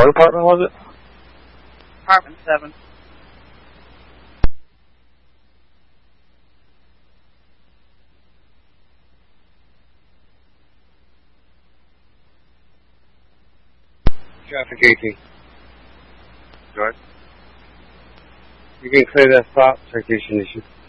What apartment was it? Apartment 7. Traffic 18. Go ahead. You can clear that stop, citation issue.